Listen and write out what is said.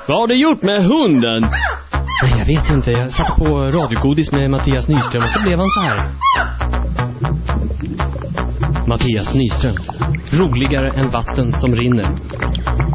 Vad har du gjort med hunden? Nej, jag vet inte. Jag satt på radiogodis med Mattias Nyström och så blev han så här. Mattias Nyström. Roligare än vatten som rinner.